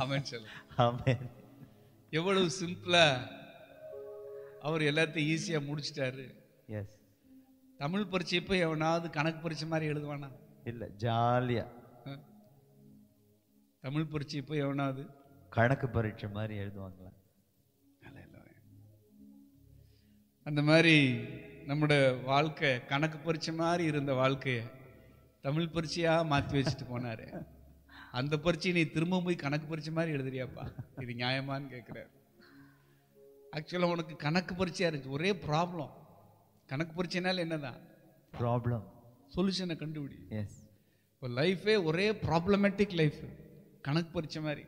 ஆமென் சொல்லுங்க. ஆமென். எவ்வளவு சிம்பிளா அவர் எல்லாத்தையும் ஈஸியா முடிச்சிட்டாரு. எஸ். தமிழ் பரீட்சை போய் எவனாவது கணக்கு பரீட்சை மாதிரி எழுதுவானா? இல்ல, ஜாலியா தமிழ் பரீட்சை போய் எவனாவது கணக்கு பரீட்சை மாதிரி எழுதுவாங்களா? அந்த மாதிரி நம்முடைய வாழ்க்கை கணக்கு பரீட்சை மாதிரி இருந்த வாழ்க்கைய தமிழ் பரீட்சையா மாத்தி வச்சுட்டு போனாரு. அந்த பரீட்சை நீ திரும்ப போய் கணக்கு பரீட்சை மாதிரி எழுதுறியாப்பா, இது நியாயமான்னு கேட்கிறாரு. ஆக்சுவலா உனக்கு கணக்கு பரீட்சையா இருந்துச்சு, ஒரே ப்ராப்ளம். கணக்கு பரீட்சைனால என்னதான் ப்ராப்ளம், சொல்யூஷனை கண்டுபிடி. எஸ். இப்போ லைஃபே ஒரே ப்ராப்ளமேட்டிக் லைஃப், கணக்கு பரீட்சை மாதிரி.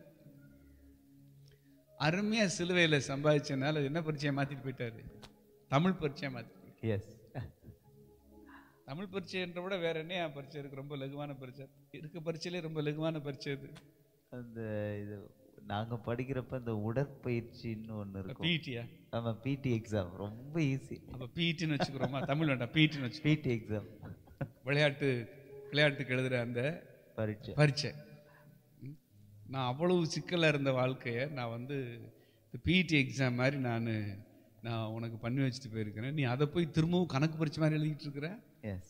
அருமையா சிலுவையில சம்பாதிச்சனால என்ன பரீட்சையை மாத்திட்டு போயிட்டாரு? தமிழ் பரீட்சையை மாத்திட்டு போயிட்டாரு. எஸ். தமிழ் பரீட்சைன்ற விட வேற என்ன பரீட்சை இருக்கு? ரொம்ப லகுவான பரீட்சை இருக்க, பரீட்சையிலே ரொம்ப லகுவான பரீட்சை இது. அந்த இது நாங்க படிக்கிறப்ப இந்த உடற்பயிற்சின்னு ஒண்ணு இருக்கும். பிடியா? ஆமா, பிடி எக்ஸாம் ரொம்ப ஈஸி. அப்ப பிடின்னு வச்சுக்கிறோமா? தமிழ் வேண்டாம், பிடின்னு வச்சு. பிடி எக்ஸாம், விளையாட்டுக்கு எழுதுற அந்த பரீட்சை. நான் அவ்வளவு சிக்கலா இருந்த வாழ்க்கைய நான் வந்து பிடி எக்ஸாம் மாதிரி நான் உனக்கு பண்ணி வச்சுட்டு போயிருக்கிறேன். நீ அதை போய் திரும்பவும் கணக்கு பரீட்சை மாதிரி எழுதிட்டு இருக்கிற. எஸ்.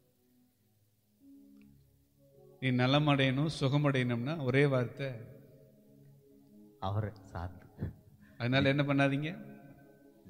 நீ நலமடையணும், சுகமடையணும்னா ஒரே வார்த்தை, அவரை சார்ந்து. அதனால என்ன பண்ணாதீங்க,